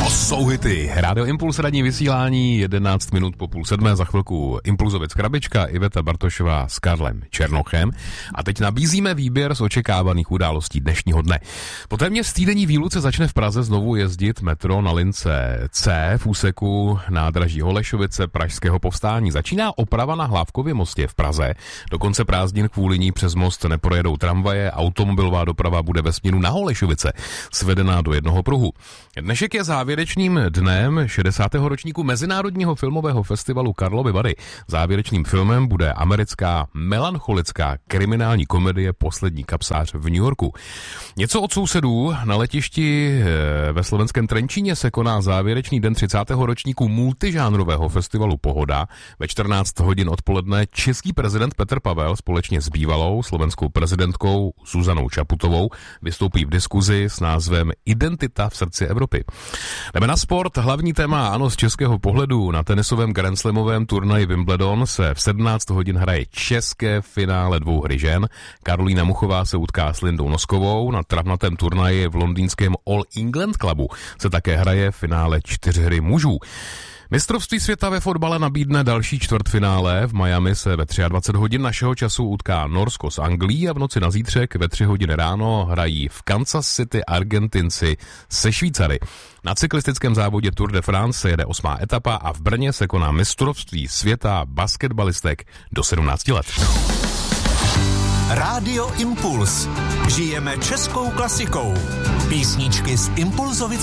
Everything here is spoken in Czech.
To jsou hity. Rádio Impuls, ranní vysílání, 11 minut po 6:30, za chvilku Impulzovec Krabička, Iveta Bartošová s Karlem Černochem. A teď nabízíme výběr z očekávaných událostí dnešního dne. Po téměř týdenní výluce začne v Praze znovu jezdit metro na lince C v úseku nádraží Holešovice Pražského povstání. Začíná oprava na Hlávkově mostě v Praze. Do konce prázdnin kvůli ní přes most neprojedou tramvaje, automobilová doprava bude ve směru na Holešovice svedená do jednoho pruhu. Dnešek je závěrečným dnem 60. ročníku Mezinárodního filmového festivalu Karlovy Vary. Závěrečným filmem bude americká melancholická kriminální komedie Poslední kapsář v New Yorku. Něco od sousedů. Na letišti ve slovenském Trenčíně se koná závěrečný den 30. ročníku multižánrového festivalu Pohoda. Ve 14 hodin odpoledne český prezident Petr Pavel společně s bývalou slovenskou prezidentkou Zuzanou Čaputovou vystoupí v diskuzi s názvem Identita v srdci Evropy. Jdeme na sport. Hlavní téma, ano, z českého pohledu. Na tenisovém grandslamovém turnaji Wimbledon se v 17 hodin hraje české finále dvouhry žen. Karolína Muchová se utká s Lindou Noskovou. Na travnatém turnaji v londýnském All England Clubu se také hraje finále 4 mužů. Mistrovství světa ve fotbale nabídne další čtvrtfinále. V Miami se ve 23 hodin našeho času utká Norsko s Anglií a v noci na zítřek ve 3 hodiny ráno hrají v Kansas City Argentinci se Švýcary. Na cyklistickém závodě Tour de France se jede 8. etapa a v Brně se koná mistrovství světa basketbalistek do 17 let. Rádio Impuls. Žijeme českou klasikou. Písničky z Impulzovic